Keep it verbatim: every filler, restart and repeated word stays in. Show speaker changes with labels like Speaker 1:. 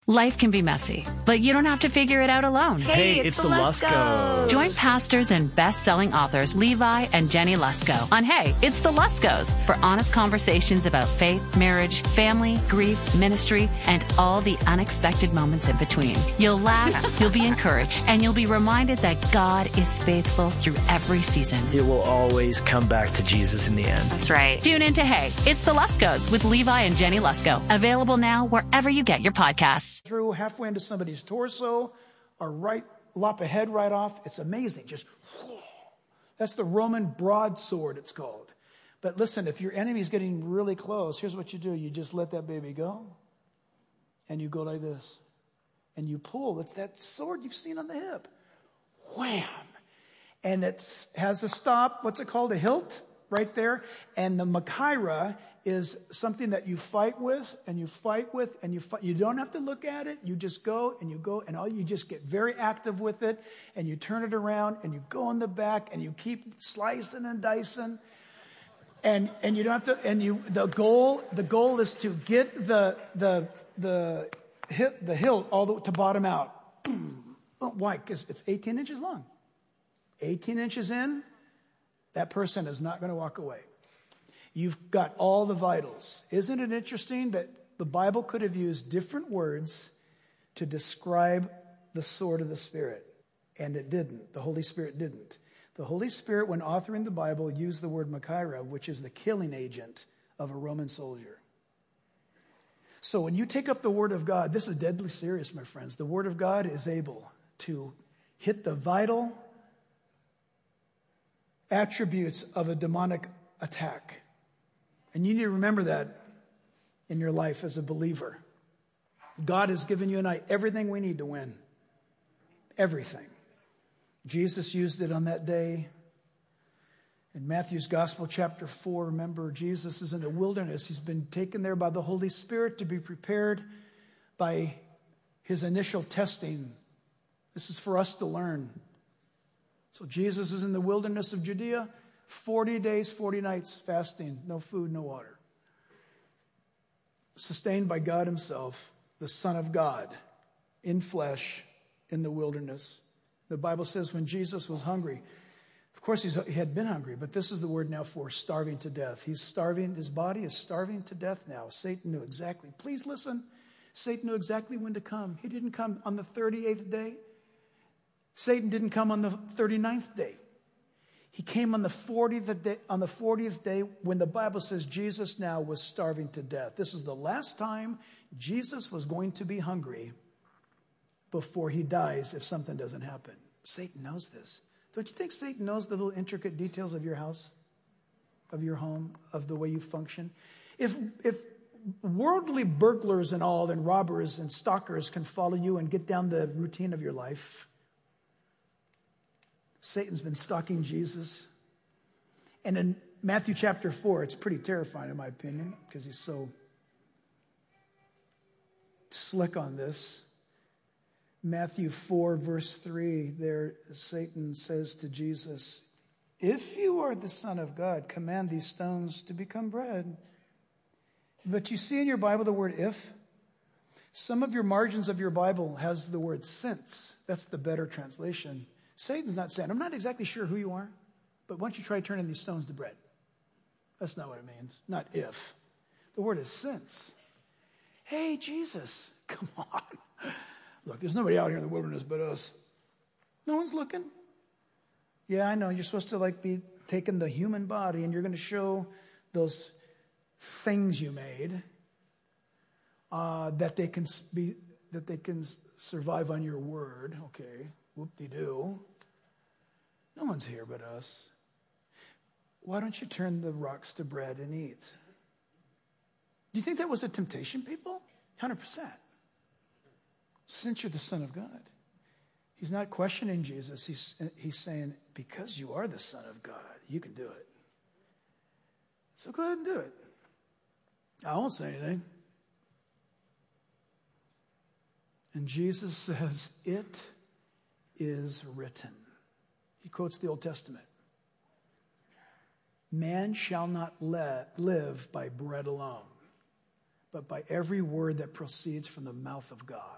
Speaker 1: Life can be messy, but you don't have to figure it out alone.
Speaker 2: Hey,
Speaker 3: Hey,
Speaker 2: it's,
Speaker 3: it's
Speaker 2: the
Speaker 3: the
Speaker 2: Luskos.
Speaker 1: Join pastors and best-selling authors Levi and Jenny Lusko on Hey, It's the Luskos for honest conversations about faith, marriage, family, grief, ministry, and all the unexpected moments in between. You'll laugh, you'll be encouraged, and you'll be reminded that God is faithful through every season.
Speaker 2: It will always come back to Jesus in the end.
Speaker 1: That's right. Tune in to Hey, It's the Luskos with Levi and Jenny Lusko. Available now wherever you get your podcasts.
Speaker 4: Through halfway into somebody's torso or right, lop a head right off. It's amazing. Just, whoa. That's the Roman broadsword, it's called. But listen, if your enemy's getting really close, here's what you do. You just let that baby go. And you go like this. And you pull. It's that sword you've seen on the hip. Wham! And it has a stop. What's it called? A hilt right there. And the Machaira is something that you fight with and you fight with and you fight. You don't have to look at it. You just go and you go and all you just get very active with it and you turn it around and you go in the back and you keep slicing and dicing. And and you don't have to and you the goal the goal is to get the the the hip the hilt all the way to bottom out. Why? Because it's eighteen inches long. eighteen inches in, that person is not going to walk away. You've got all the vitals. Isn't it interesting that the Bible could have used different words to describe the sword of the Spirit? And it didn't. The Holy Spirit didn't. The Holy Spirit, when authoring the Bible, used the word Machaira, which is the killing agent of a Roman soldier. So when you take up the Word of God, this is deadly serious, my friends. The Word of God is able to hit the vital attributes of a demonic attack. And you need to remember that in your life as a believer. God has given you and I everything we need to win. Everything. Jesus used it on that day. In Matthew's Gospel, chapter four, remember, Jesus is in the wilderness. He's been taken there by the Holy Spirit to be prepared by his initial testing. This is for us to learn. So Jesus is in the wilderness of Judea. forty days, forty nights fasting, no food, no water. Sustained by God himself, the Son of God, in flesh, in the wilderness. The Bible says when Jesus was hungry, of course he's, he had been hungry, but this is the word now for starving to death. He's starving, his body is starving to death now. Satan knew exactly, please listen, Satan knew exactly when to come. He didn't come on the thirty-eighth day. Satan didn't come on the thirty-ninth day. He came on the fortieth day, on the fortieth day when the Bible says Jesus now was starving to death. This is the last time Jesus was going to be hungry before he dies if something doesn't happen. Satan knows this. Don't you think Satan knows the little intricate details of your house, of your home, of the way you function? If if worldly burglars and all and robbers and stalkers can follow you and get down the routine of your life, Satan's been stalking Jesus. And in Matthew chapter four, it's pretty terrifying in my opinion because he's so slick on this. Matthew four, verse three, there Satan says to Jesus, "If you are the Son of God, command these stones to become bread." But you see in your Bible the word "if." Some of your margins of your Bible has the word "since." That's the better translation. Satan's not saying, I'm not exactly sure who you are, but why don't you try turning these stones to bread? That's not what it means. Not if. The word is since. Hey, Jesus, come on. Look, there's nobody out here in the wilderness but us. No one's looking. Yeah, I know. You're supposed to like be taking the human body and you're going to show those things you made uh, that they can be, that they can survive on your word. Okay. Whoop-de-doo. No one's here but us. Why don't you turn the rocks to bread and eat? Do you think that was a temptation, people? one hundred percent. Since you're the Son of God. He's not questioning Jesus. He's, he's saying, because you are the Son of God, you can do it. So go ahead and do it. I won't say anything. And Jesus says, it is written. He quotes the Old Testament. Man shall not let, live by bread alone, but by every word that proceeds from the mouth of God.